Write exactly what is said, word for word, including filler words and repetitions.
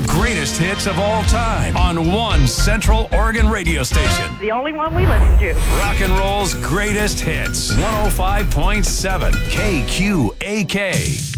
the greatest hits of all time on one Central Oregon radio station. The only one we listen to. Rock and roll's greatest hits. one oh five point seven K Q A K.